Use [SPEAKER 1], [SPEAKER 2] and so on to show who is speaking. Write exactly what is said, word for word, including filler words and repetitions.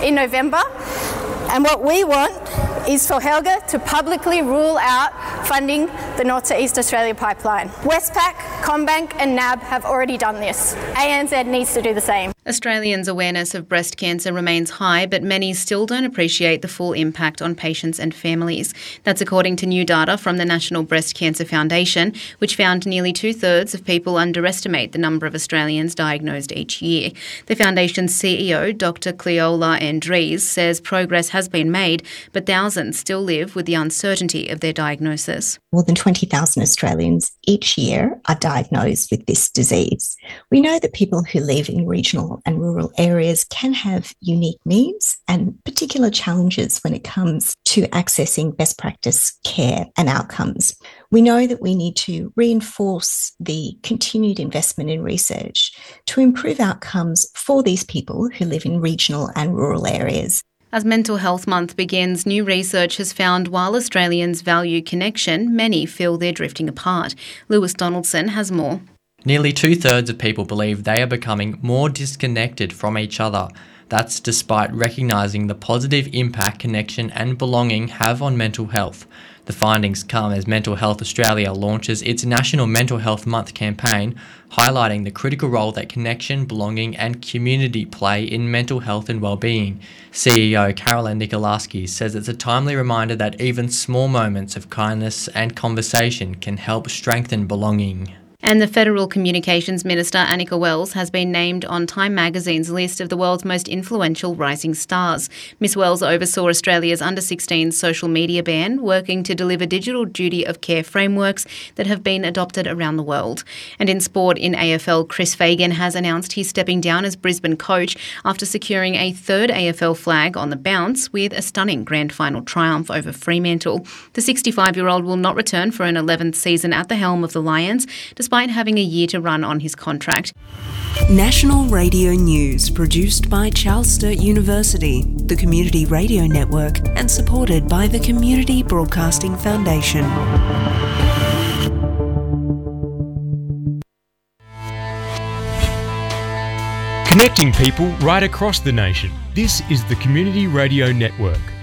[SPEAKER 1] in November, and what we want is for Helga to publicly rule out funding the North to East Australia pipeline. Westpac, CommBank and N A B have already done this. A N Z needs to do the same.
[SPEAKER 2] Australians' awareness of breast cancer remains high, but many still don't appreciate the full impact on patients and families. That's according to new data from the National Breast Cancer Foundation, which found nearly two-thirds of people underestimate the number of Australians diagnosed each year. The foundation's C E O, Doctor Cleola Andries, says progress has been made, but thousands still live with the uncertainty of their diagnosis.
[SPEAKER 3] More than twenty thousand Australians each year are diagnosed with this disease. We know that people who live in regional and rural areas can have unique needs and particular challenges when it comes to accessing best practice care and outcomes. We know that we need to reinforce the continued investment in research to improve outcomes for these people who live in regional and rural areas.
[SPEAKER 2] As Mental Health Month begins, new research has found while Australians value connection, many feel they're drifting apart. Lewis Donaldson has more.
[SPEAKER 4] Nearly two-thirds of people believe they are becoming more disconnected from each other. That's despite recognising the positive impact connection and belonging have on mental health. The findings come as Mental Health Australia launches its National Mental Health Month campaign, highlighting the critical role that connection, belonging and community play in mental health and well-being. C E O Carolyn Nikolaski says it's a timely reminder that even small moments of kindness and conversation can help strengthen belonging.
[SPEAKER 2] And the Federal Communications Minister, Anika Wells, has been named on Time magazine's list of the world's most influential rising stars. Miss Wells oversaw Australia's under sixteen social media ban, working to deliver digital duty of care frameworks that have been adopted around the world. And in sport, in A F L, Chris Fagan has announced he's stepping down as Brisbane coach after securing a third A F L flag on the bounce with a stunning grand final triumph over Fremantle. The sixty-five-year-old will not return for an eleventh season at the helm of the Lions, despite having a year to run on his contract.
[SPEAKER 5] National Radio News, produced by Charles Sturt University, the Community Radio Network, and supported by the Community Broadcasting Foundation.
[SPEAKER 6] Connecting people right across the nation. This is the Community Radio Network.